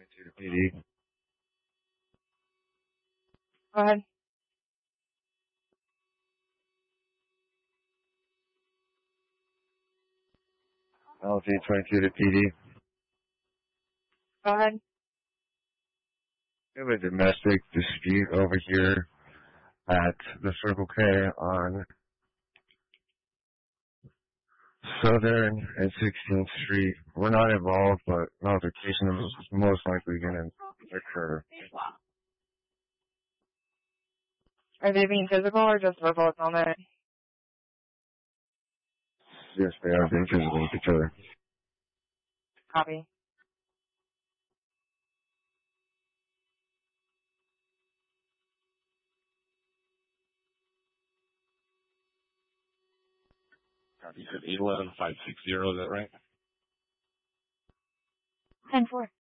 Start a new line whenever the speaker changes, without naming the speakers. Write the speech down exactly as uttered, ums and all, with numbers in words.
twenty-two to P D.
Go ahead.
L G twenty-two to P D.
Go ahead.
We have a domestic dispute over here at the Circle K on Southern and sixteenth Street. We're not involved, but an altercation is most likely going to occur.
Are they being physical or just verbal at the moment?
Yes, they are being physical with each other.
Copy.
You said eight eleven five six zero, is that right?
ten four.